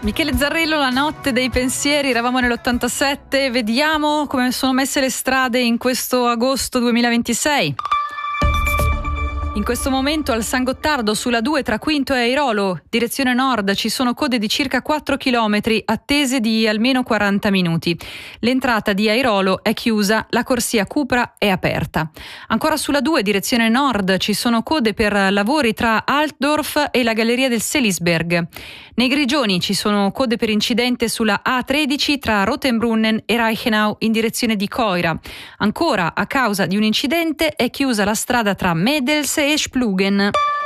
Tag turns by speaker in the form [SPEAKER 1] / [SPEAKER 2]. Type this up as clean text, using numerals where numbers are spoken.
[SPEAKER 1] Michele Zarrillo, La notte dei pensieri, eravamo nell'87, vediamo come sono messe le strade in questo agosto 2026. In questo momento al San Gottardo sulla 2 tra Quinto e Airolo, direzione nord, ci sono code di circa 4 km attese di almeno 40 minuti. L'entrata di Airolo è chiusa, la corsia Cupra è aperta. Ancora sulla 2 direzione nord ci sono code per lavori tra Altdorf e la galleria del Selisberg. Nei Grigioni ci sono code per incidente sulla A13 tra Rotenbrunnen e Reichenau in direzione di Coira. Ancora, a causa di un incidente, è chiusa la strada tra Medels e Splugen.